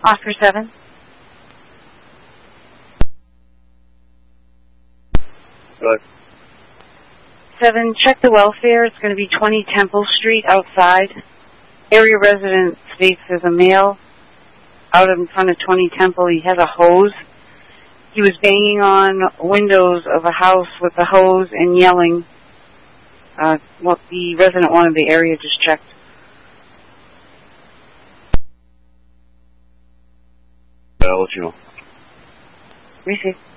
Oscar 7. Good. 7, check the welfare. It's going to be 20 Temple Street outside. Area resident states there's a male out in front of 20 Temple. He has a hose. He was banging on windows of a house with a hose and yelling. What the resident wanted the area just checked. I'll let you know. Receive.